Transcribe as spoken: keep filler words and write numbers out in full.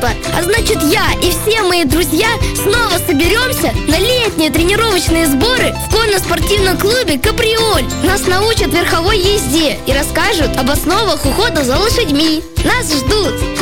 спорта. А значит, я и все мои друзья снова соберемся на летние тренировочные сборы в конно-спортивном клубе «Каприоль». Нас научат верховой езде и расскажут об основах ухода за лошадьми. Нас ждут